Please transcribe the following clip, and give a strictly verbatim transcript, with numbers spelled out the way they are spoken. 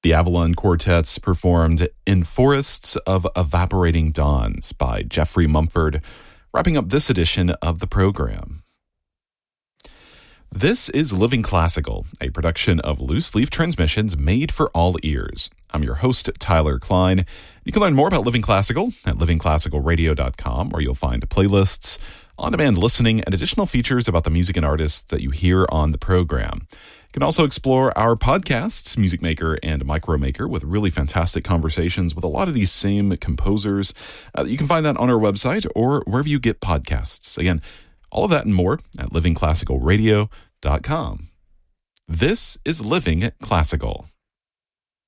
The Avalon Quartets performed In Forests of Evaporating Dawns by Jeffrey Mumford, wrapping up this edition of the program. This is Living Classical, a production of Loose Leaf Transmissions made for all ears. I'm your host, Tyler Klein. You can learn more about Living Classical at living classical radio dot com, where you'll find playlists, on-demand listening, and additional features about the music and artists that you hear on the program. You can also explore our podcasts, Music Maker and Micromaker, with really fantastic conversations with a lot of these same composers. Uh, you can find that on our website or wherever you get podcasts. Again, all of that and more at living classical radio dot com. This is Living Classical.